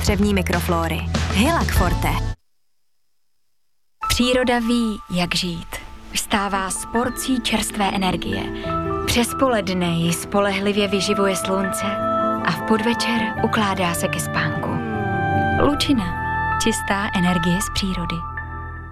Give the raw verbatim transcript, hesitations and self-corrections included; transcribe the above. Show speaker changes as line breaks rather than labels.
střevní mikroflóry. Hylac Forte.
Příroda ví, jak žít. Vstává s porcí čerstvé energie. Přes poledne ji spolehlivě vyživuje slunce a v podvečer ukládá se ke spánku. Lučina. Čistá energie z přírody.